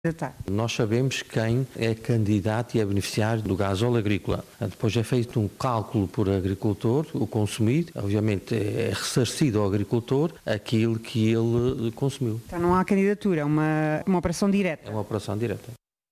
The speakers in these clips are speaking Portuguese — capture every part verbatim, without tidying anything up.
Nós sabemos quem é candidato e é beneficiário do gasóleo agrícola. Depois é feito um cálculo por agricultor, o consumido, obviamente é ressarcido ao agricultor aquilo que ele consumiu. Então não há candidatura, é uma, uma operação direta. É uma operação direta.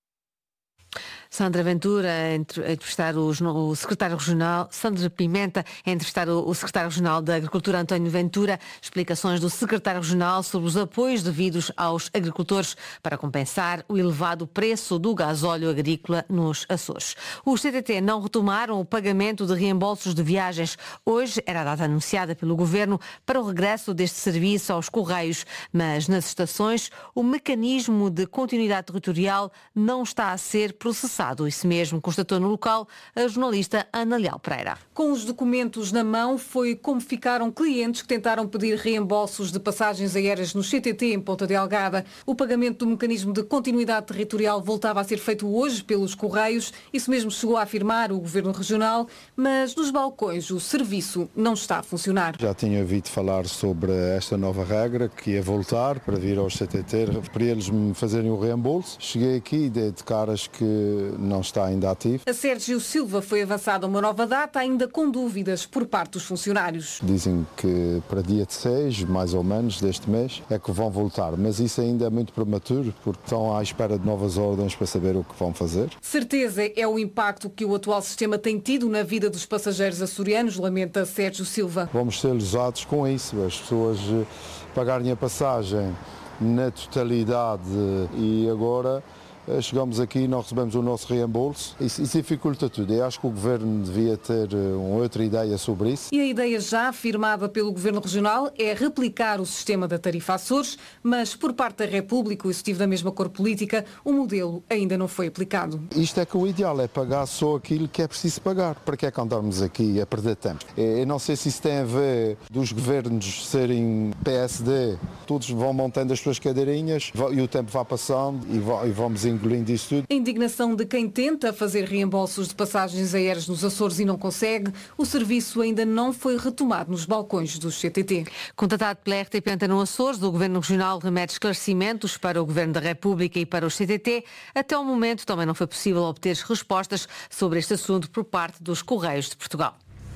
Sandra Ventura a entrevistar o, o secretário regional, Sandra Pimenta a entrevistar o, o secretário regional da Agricultura, António Ventura, explicações do secretário regional sobre os apoios devidos aos agricultores para compensar o elevado preço do gasóleo agrícola nos Açores. Os C T T não retomaram o pagamento de reembolsos de viagens. Hoje era a data anunciada pelo Governo para o regresso deste serviço aos Correios, mas nas estações o mecanismo de continuidade territorial não está a ser processado. Isso mesmo constatou no local a jornalista Ana Leal Pereira. Com os documentos na mão, foi como ficaram clientes que tentaram pedir reembolsos de passagens aéreas no C T T em Ponta Delgada. O pagamento do mecanismo de continuidade territorial voltava a ser feito hoje pelos Correios. Isso mesmo chegou a afirmar o Governo Regional, mas nos balcões o serviço não está a funcionar. Já tinha ouvido falar sobre esta nova regra que ia voltar para vir aos C T T, para eles me fazerem o reembolso. Cheguei aqui e dei de caras que não está ainda ativo. A Sérgio Silva foi avançada uma nova data, ainda com dúvidas por parte dos funcionários. Dizem que para dia seis, mais ou menos, deste mês, é que vão voltar, mas isso ainda é muito prematuro, porque estão à espera de novas ordens para saber o que vão fazer. Certeza é o impacto que o atual sistema tem tido na vida dos passageiros açorianos, lamenta Sérgio Silva. Vamos ser lesados com isso, as pessoas pagarem a passagem na totalidade e agora chegamos aqui e não recebemos o nosso reembolso. Isso, isso dificulta tudo. Eu acho que o Governo devia ter uma outra ideia sobre isso. E a ideia já afirmada pelo Governo Regional é replicar o sistema da tarifa Açores, mas por parte da República, o Executivo da mesma cor política, o modelo ainda não foi aplicado. Isto é que o ideal é pagar só aquilo que é preciso pagar. Para que é que andarmos aqui a perder tempo? Eu não sei se isso tem a ver dos governos serem P S D, todos vão montando as suas cadeirinhas e o tempo vai passando e vamos engolindo isso tudo. A indignação de quem tenta fazer reembolsos de passagens aéreas nos Açores e não consegue, o serviço ainda não foi retomado nos balcões dos C T T. Contatado pela R T P Antena Açores, o Governo Regional remete esclarecimentos para o Governo da República e para os C T T. Até o momento também não foi possível obter respostas sobre este assunto por parte dos Correios de Portugal.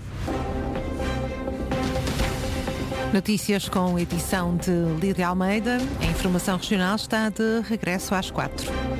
Notícias com edição de Lídia Almeida. A informação regional está de regresso às quatro.